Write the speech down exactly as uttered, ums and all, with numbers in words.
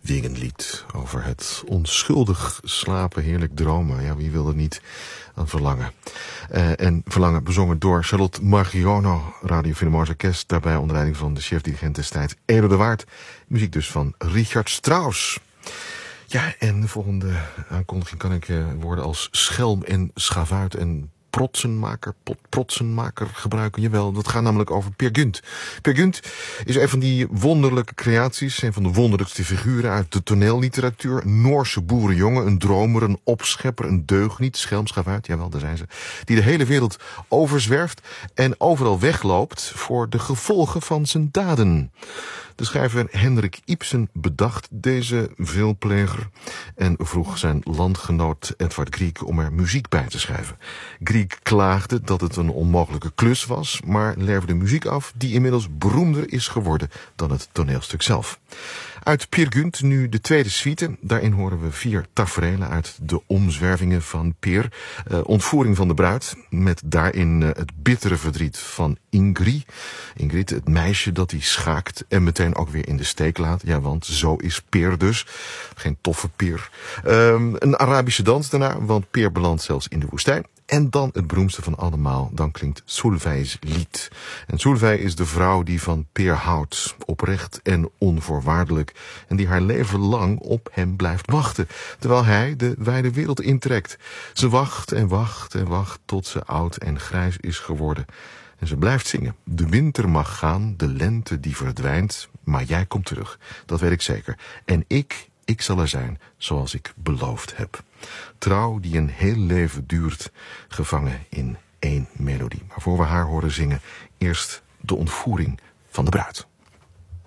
Wegenlied over het onschuldig slapen, heerlijk dromen. Ja, wie wil er niet aan verlangen? Uh, en verlangen bezongen door Charlotte Marchionne, Radio Philharmonisch Orkest. Daarbij onder leiding van de chef-dirigent destijds Edo de Waard. Muziek dus van Richard Strauss. Ja, en de volgende aankondiging kan ik uh, woorden als schelm en schavuit en protsenmaker, pot, protsenmaker gebruiken. Jawel, dat gaat namelijk over Peer Gynt. Peer Gynt is een van die wonderlijke creaties, een van de wonderlijkste figuren uit de toneelliteratuur. Noorse boerenjongen, een dromer, een opschepper, een deugniet, schelm, schavuit, jawel, daar zijn ze. Die de hele wereld overzwerft en overal wegloopt voor de gevolgen van zijn daden. De schrijver Henrik Ibsen bedacht deze veelpleger en vroeg zijn landgenoot Edvard Grieg om er muziek bij te schrijven. Grieg klaagde dat het een onmogelijke klus was, maar leverde muziek af die inmiddels beroemder is geworden dan het toneelstuk zelf. Uit Peer Gynt nu de tweede suite. Daarin horen we vier taferelen uit de omzwervingen van Peer. Uh, ontvoering van de bruid, met daarin uh, het bittere verdriet van Ingrid. Ingrid, het meisje dat hij schaakt en meteen ook weer in de steek laat. Ja, want zo is Peer dus. Geen toffe Peer. Um, een Arabische dans daarna, want Peer belandt zelfs in de woestijn. En dan het beroemdste van allemaal, dan klinkt Solveig's lied. En Solveig is de vrouw die van Peer houdt, oprecht en onvoorwaardelijk. En die haar leven lang op hem blijft wachten, terwijl hij de wijde wereld intrekt. Ze wacht en wacht en wacht tot ze oud en grijs is geworden. En ze blijft zingen. De winter mag gaan, de lente die verdwijnt, maar jij komt terug. Dat weet ik zeker. En ik, ik zal er zijn zoals ik beloofd heb. Trouw die een heel leven duurt, gevangen in één melodie. Maar voor we haar horen zingen, eerst de ontvoering van de bruid.